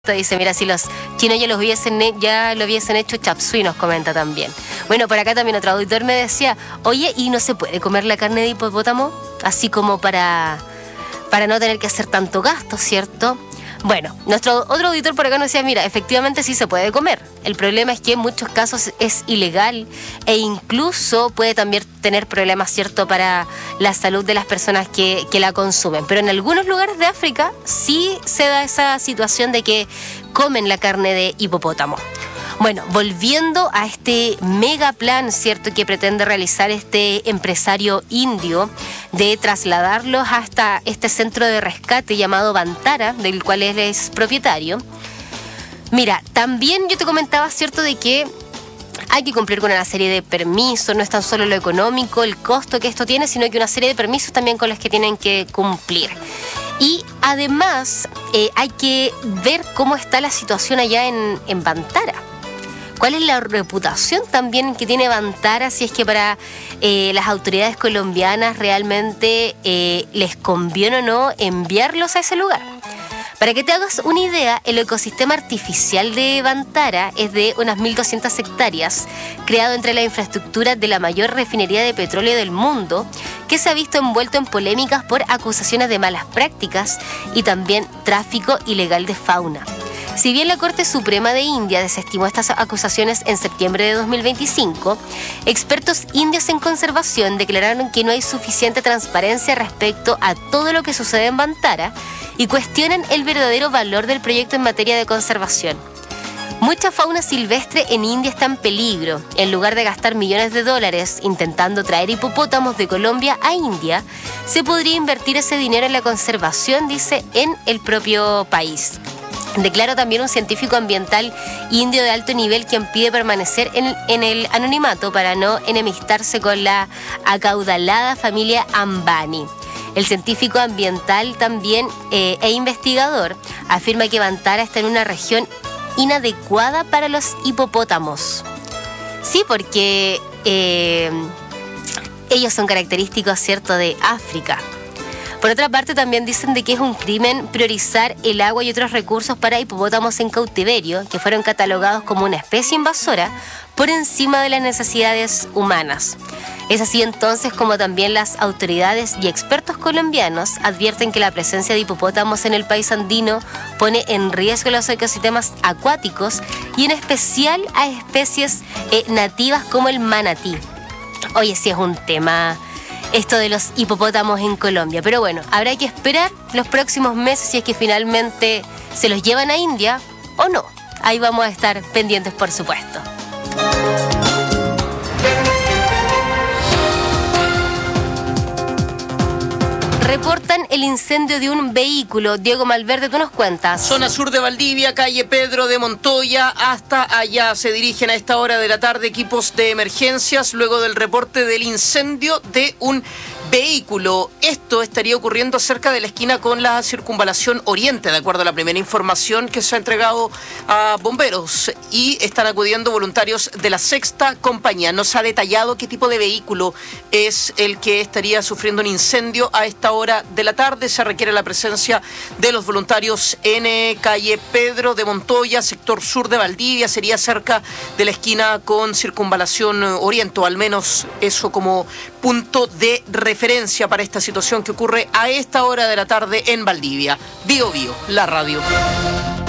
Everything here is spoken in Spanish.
Dice, mira, si los chinos ya lo hubiesen hecho chop suey, nos comenta también. Bueno, por acá también otro auditor me decía, oye, ¿y no se puede comer la carne de hipopótamo? Así como para no tener que hacer tanto gasto, ¿cierto? Bueno, nuestro otro auditor por acá nos decía, mira, efectivamente sí se puede comer. El problema es que en muchos casos es ilegal e incluso puede también tener problemas, ¿cierto?, para la salud de las personas que la consumen. Pero en algunos lugares de África sí se da esa situación de que comen la carne de hipopótamo. Bueno, volviendo a este mega plan, ¿cierto?, que pretende realizar este empresario indio de trasladarlos hasta este centro de rescate llamado Vantara, del cual él es propietario. Mira, también yo te comentaba, ¿cierto?, de que hay que cumplir con una serie de permisos, no es tan solo lo económico, el costo que esto tiene, sino que una serie de permisos también con los que tienen que cumplir. Y además hay que ver cómo está la situación allá en Vantara. ¿Cuál es la reputación también que tiene Vantara? Si es que para las autoridades colombianas realmente les conviene o no enviarlos a ese lugar. Para que te hagas una idea, el ecosistema artificial de Vantara es de unas 1.200 hectáreas, creado entre la infraestructura de la mayor refinería de petróleo del mundo, que se ha visto envuelto en polémicas por acusaciones de malas prácticas y también tráfico ilegal de fauna. Si bien la Corte Suprema de India desestimó estas acusaciones en septiembre de 2025, expertos indios en conservación declararon que no hay suficiente transparencia respecto a todo lo que sucede en Vantara y cuestionan el verdadero valor del proyecto en materia de conservación. Mucha fauna silvestre en India está en peligro. En lugar de gastar millones de dólares intentando traer hipopótamos de Colombia a India, se podría invertir ese dinero en la conservación, dice, en el propio país. Declara también un científico ambiental indio de alto nivel quien pide permanecer en el anonimato para no enemistarse con la acaudalada familia Ambani. El científico ambiental también e investigador afirma que Vantara está en una región inadecuada para los hipopótamos. Sí, porque ellos son característicos, ¿cierto?, de África. Por otra parte, también dicen de que es un crimen priorizar el agua y otros recursos para hipopótamos en cautiverio, que fueron catalogados como una especie invasora, por encima de las necesidades humanas. Es así entonces como también las autoridades y expertos colombianos advierten que la presencia de hipopótamos en el país andino pone en riesgo los ecosistemas acuáticos y en especial a especies nativas como el manatí. Oye, sí es un tema esto de los hipopótamos en Colombia. Pero bueno, habrá que esperar los próximos meses si es que finalmente se los llevan a India o no. Ahí vamos a estar pendientes, por supuesto. Reportan el incendio de un vehículo. Diego Malverde, tú nos cuentas. Zona sur de Valdivia, calle Pedro de Montoya, hasta allá se dirigen a esta hora de la tarde equipos de emergencias luego del reporte del incendio de un vehículo. Esto estaría ocurriendo cerca de la esquina con la Circunvalación Oriente, de acuerdo a la primera información que se ha entregado a bomberos, y están acudiendo voluntarios de la Sexta Compañía. No se ha detallado qué tipo de vehículo es el que estaría sufriendo un incendio a esta hora de la tarde. Se requiere la presencia de los voluntarios en calle Pedro de Montoya, sector sur de Valdivia, sería cerca de la esquina con Circunvalación Oriente, o al menos eso como punto de referencia para esta situación que ocurre a esta hora de la tarde en Valdivia. Bío Bío, la radio.